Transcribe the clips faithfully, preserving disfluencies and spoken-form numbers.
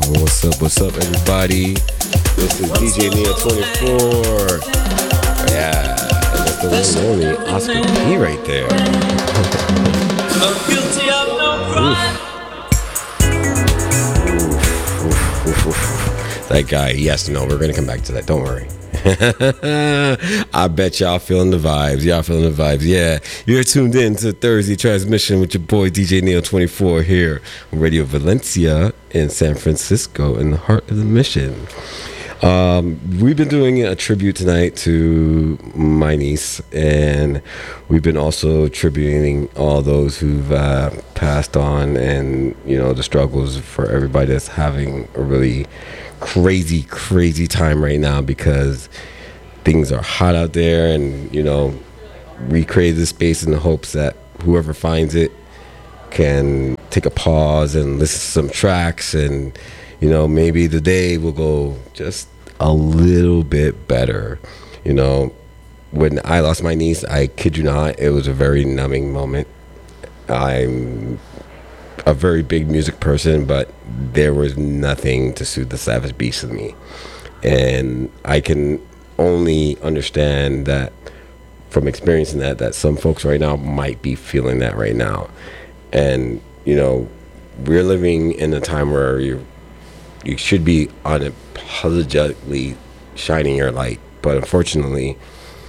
What's up, what's up, everybody? This is D J Neo twenty-four. Yeah, that's the one and only Oscar P right there. oof. Oof, oof, oof. That guy, yes, no, we're going to come back to that. Don't worry. I bet y'all feeling the vibes. Y'all feeling the vibes. Yeah, you're tuned in to Thursday Transmission with your boy D J Neo twenty-four here on Radio Valencia in San Francisco, in the heart of the Mission. Um, we've been doing a tribute tonight to my niece, and we've been also tributing all those who've uh, passed on, and you know the struggles for everybody that's having a really crazy, crazy time right now because things are hot out there, and you know we created this space in the hopes that whoever finds it can take a pause and listen to some tracks, and you know maybe the day will go just a little bit better. You know, when I lost my niece, I kid you not, it was a very numbing moment. I'm a very big music person, but there was nothing to soothe the savage beast in me, and I can only understand that from experiencing that that some folks right now might be feeling that right now. And you know we're living in a time where you you should be unapologetically shining your light, but unfortunately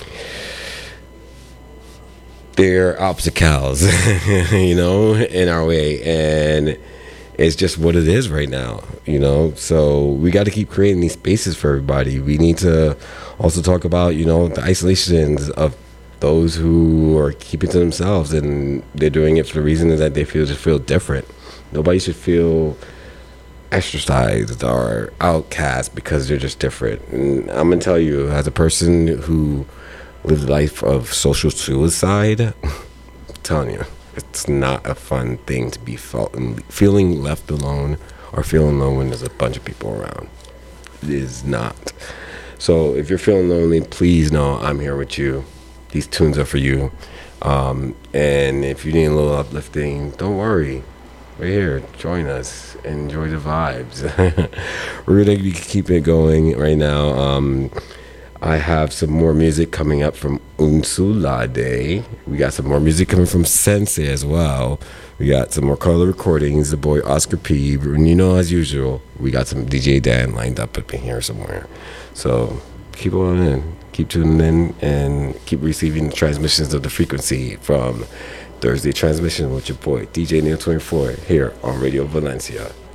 there are obstacles you know in our way, and it's just what it is right now, you know so we got to keep creating these spaces for everybody. We need to also talk about you know the isolations of those who are keeping to themselves, and they're doing it for the reason that they feel just feel different. Nobody should feel ostracized or outcast because they're just different. And I'm gonna tell you, as a person who lived a life of social suicide, I'm telling you, it's not a fun thing to be felt and feeling left alone or feeling alone when there's a bunch of people around. It is not. So if you're feeling lonely, please know I'm here with you. These tunes are for you. Um, and if you need a little uplifting, don't worry. We're here. Join us. Enjoy the vibes. We're going to be keeping it going right now. Um, I have some more music coming up from Unsulade. We got some more music coming from Sensei as well. We got some more color recordings. The boy Oscar P. And you know, as usual, we got some D J Dan lined up up in here somewhere. So keep on in. Keep tuning in and keep receiving the transmissions of the frequency from Thursday Transmission with your boy D J Neo twenty-four here on Radio Valencia.